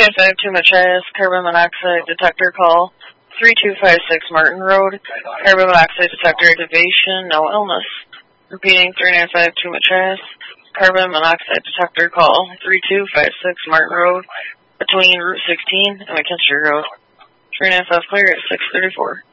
3952 Machias, carbon monoxide detector call. 3256 Martin Road, carbon monoxide detector activation, no illness. Repeating, 3952 Machias, carbon monoxide detector call. 3256 Martin Road, between Route 16 and McKinstry Road. 395 clear at 634.